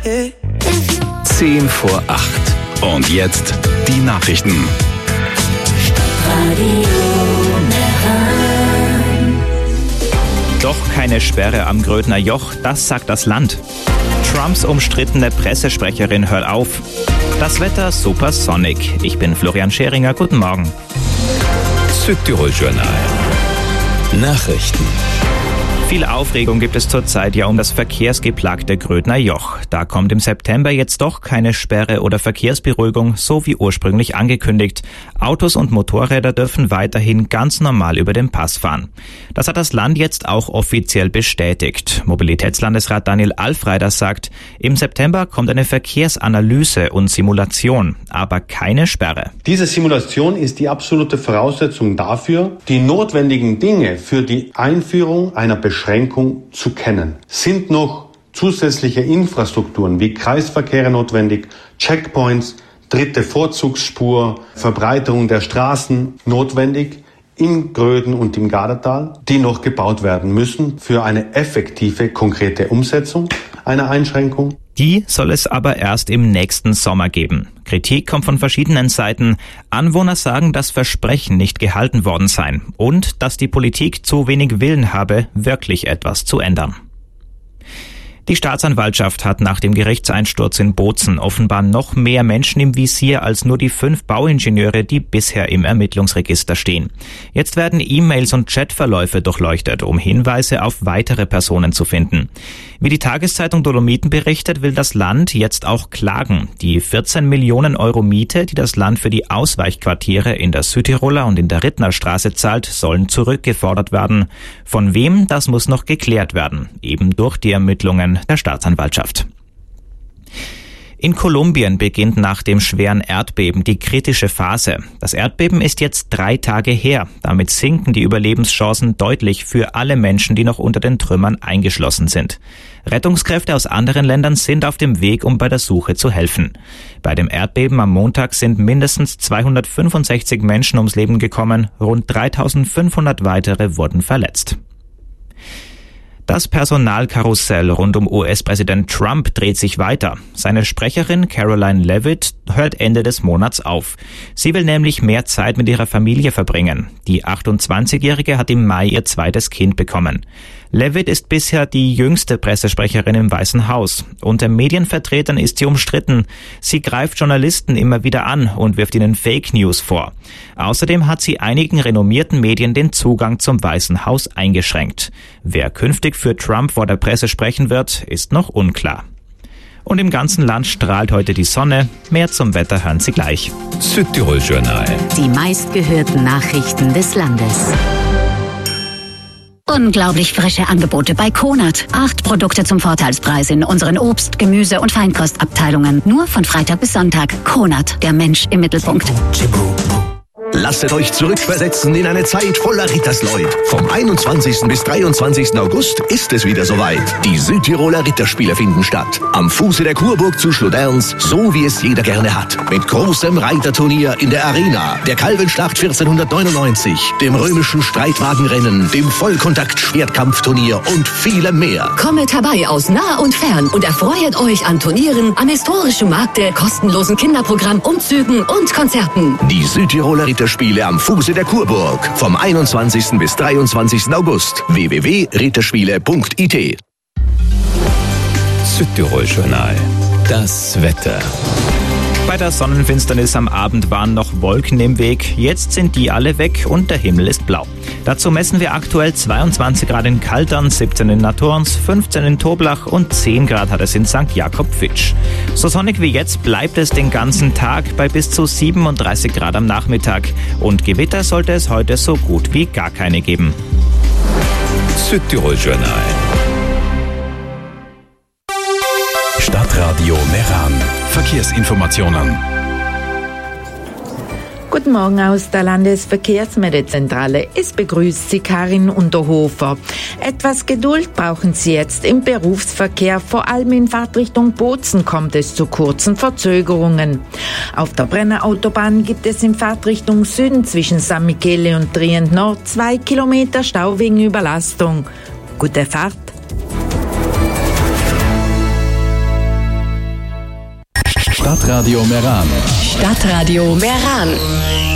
10 vor 8. Und jetzt die Nachrichten. Doch keine Sperre am Grödner Joch, das sagt das Land. Trumps umstrittene Pressesprecherin hört auf. Das Wetter supersonic. Ich bin Florian Scheringer, guten Morgen. Südtirol-Journal. Nachrichten. Viel Aufregung gibt es zurzeit ja um das verkehrsgeplagte Grödner Joch. Da kommt im September jetzt doch keine Sperre oder Verkehrsberuhigung, so wie ursprünglich angekündigt. Autos und Motorräder dürfen weiterhin ganz normal über den Pass fahren. Das hat das Land jetzt auch offiziell bestätigt. Mobilitätslandesrat Daniel Alfreider sagt, im September kommt eine Verkehrsanalyse und Simulation, aber keine Sperre. Diese Simulation ist die absolute Voraussetzung dafür, die notwendigen Dinge für die Einführung einer Beschränkung zu kennen. Sind noch zusätzliche Infrastrukturen wie Kreisverkehre notwendig, Checkpoints, dritte Vorzugsspur, Verbreiterung der Straßen notwendig im Gröden und im Gardatal, die noch gebaut werden müssen für eine effektive, konkrete Umsetzung einer Einschränkung? Die soll es aber erst im nächsten Sommer geben. Kritik kommt von verschiedenen Seiten. Anwohner sagen, dass Versprechen nicht gehalten worden seien und dass die Politik zu wenig Willen habe, wirklich etwas zu ändern. Die Staatsanwaltschaft hat nach dem Gerichtseinsturz in Bozen offenbar noch mehr Menschen im Visier als nur die 5 Bauingenieure, die bisher im Ermittlungsregister stehen. Jetzt werden E-Mails und Chatverläufe durchleuchtet, um Hinweise auf weitere Personen zu finden. Wie die Tageszeitung Dolomiten berichtet, will das Land jetzt auch klagen. Die 14 Millionen Euro Miete, die das Land für die Ausweichquartiere in der Südtiroler und in der Rittnerstraße zahlt, sollen zurückgefordert werden. Von wem, das muss noch geklärt werden, eben durch die Ermittlungen der Staatsanwaltschaft. In Kolumbien beginnt nach dem schweren Erdbeben die kritische Phase. Das Erdbeben ist jetzt 3 Tage her. Damit sinken die Überlebenschancen deutlich für alle Menschen, die noch unter den Trümmern eingeschlossen sind. Rettungskräfte aus anderen Ländern sind auf dem Weg, um bei der Suche zu helfen. Bei dem Erdbeben am Montag sind mindestens 265 Menschen ums Leben gekommen. Rund 3.500 weitere wurden verletzt. Das Personalkarussell rund um US-Präsident Trump dreht sich weiter. Seine Sprecherin Karoline Leavitt hört Ende des Monats auf. Sie will nämlich mehr Zeit mit ihrer Familie verbringen. Die 28-Jährige hat im Mai ihr zweites Kind bekommen. Leavitt ist bisher die jüngste Pressesprecherin im Weißen Haus. Unter Medienvertretern ist sie umstritten. Sie greift Journalisten immer wieder an und wirft ihnen Fake News vor. Außerdem hat sie einigen renommierten Medien den Zugang zum Weißen Haus eingeschränkt. Wer künftig für Trump vor der Presse sprechen wird, ist noch unklar. Und im ganzen Land strahlt heute die Sonne. Mehr zum Wetter hören Sie gleich. Südtirol-Journal. Die meistgehörten Nachrichten des Landes. Unglaublich frische Angebote bei Konert. 8 Produkte zum Vorteilspreis in unseren Obst-, Gemüse- und Feinkostabteilungen. Nur von Freitag bis Sonntag. Konert, der Mensch im Mittelpunkt. Lasst euch zurückversetzen in eine Zeit voller Rittersleut. Vom 21. bis 23. August ist es wieder soweit. Die Südtiroler Ritterspiele finden statt. Am Fuße der Kurburg zu Schloderns, so wie es jeder gerne hat. Mit großem Reiterturnier in der Arena, der Kalvenschlacht 1499, dem römischen Streitwagenrennen, dem Vollkontakt-Schwertkampfturnier und vielem mehr. Kommet herbei aus nah und fern und erfreut euch an Turnieren, am historischen Markte, kostenlosen Kinderprogramm, Umzügen und Konzerten. Die Südtiroler Ritterspiele am Fuße der Kurburg. Vom 21. bis 23. August. www.ritterspiele.it. Südtirol-Journal. Das Wetter. Bei der Sonnenfinsternis am Abend waren noch Wolken im Weg. Jetzt sind die alle weg und der Himmel ist blau. Dazu messen wir aktuell 22 Grad in Kaltern, 17 in Naturns, 15 in Toblach und 10 Grad hat es in St. Jakob-Fitsch. So sonnig wie jetzt bleibt es den ganzen Tag bei bis zu 37 Grad am Nachmittag. Und Gewitter sollte es heute so gut wie gar keine geben. Südtirol-Journal. Stadtradio Meran. Verkehrsinformationen. Guten Morgen aus der Landesverkehrsmeldezentrale. Es begrüßt Sie Karin Unterhofer. Etwas Geduld brauchen Sie jetzt im Berufsverkehr. Vor allem in Fahrtrichtung Bozen kommt es zu kurzen Verzögerungen. Auf der Brennerautobahn gibt es in Fahrtrichtung Süden zwischen San Michele und Trient Nord 2 Kilometer Stau wegen Überlastung. Gute Fahrt! Stadtradio Meran. Stadtradio Meran.